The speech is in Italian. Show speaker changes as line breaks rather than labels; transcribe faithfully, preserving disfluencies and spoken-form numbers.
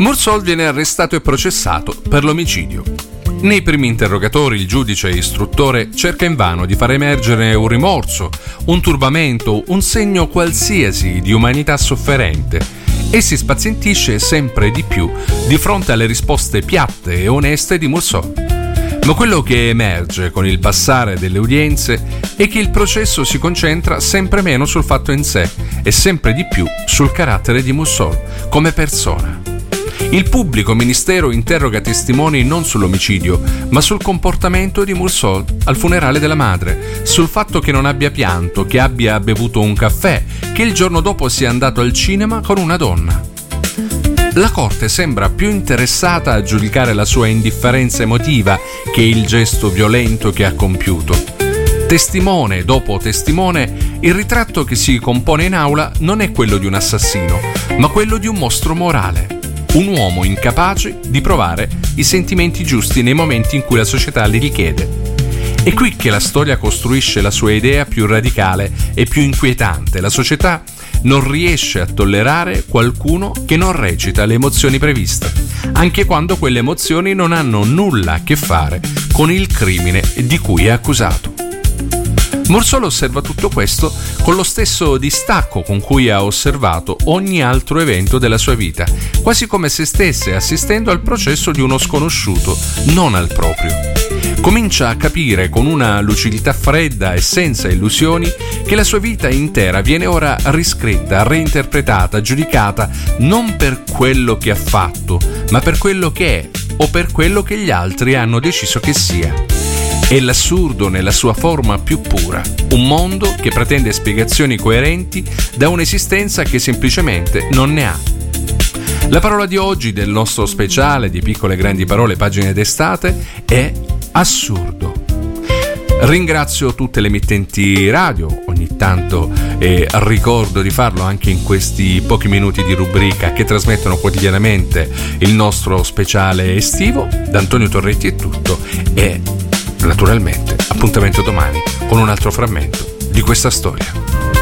Mursol viene arrestato e processato per l'omicidio. Nei primi interrogatori il giudice istruttore cerca invano di far emergere un rimorso, un turbamento, un segno qualsiasi di umanità sofferente e si spazientisce sempre di più di fronte alle risposte piatte e oneste di Mursol. Ma quello che emerge con il passare delle udienze è che il processo si concentra sempre meno sul fatto in sé e sempre di più sul carattere di Mursol come persona. Il pubblico ministero interroga testimoni non sull'omicidio, ma sul comportamento di Mursol al funerale della madre, sul fatto che non abbia pianto, che abbia bevuto un caffè, che il giorno dopo sia andato al cinema con una donna. La corte sembra più interessata a giudicare la sua indifferenza emotiva che il gesto violento che ha compiuto. Testimone dopo testimone, il ritratto che si compone in aula non è quello di un assassino, ma quello di un mostro morale. Un uomo incapace di provare i sentimenti giusti nei momenti in cui la società li richiede. È qui che la storia costruisce la sua idea più radicale e più inquietante. La società non riesce a tollerare qualcuno che non recita le emozioni previste, anche quando quelle emozioni non hanno nulla a che fare con il crimine di cui è accusato. Mursol osserva tutto questo con lo stesso distacco con cui ha osservato ogni altro evento della sua vita, quasi come se stesse assistendo al processo di uno sconosciuto, non al proprio. Comincia a capire con una lucidità fredda e senza illusioni che la sua vita intera viene ora riscritta, reinterpretata, giudicata non per quello che ha fatto, ma per quello che è o per quello che gli altri hanno deciso che sia. È l'assurdo nella sua forma più pura, un mondo che pretende spiegazioni coerenti da un'esistenza che semplicemente non ne ha. La parola di oggi del nostro speciale di Piccole Grandi Parole Pagine d'Estate è assurdo. Ringrazio tutte le emittenti radio, ogni tanto eh, ricordo di farlo anche in questi pochi minuti di rubrica che trasmettono quotidianamente il nostro speciale estivo. Da Antonio Torretti è tutto e naturalmente appuntamento domani con un altro frammento di questa storia.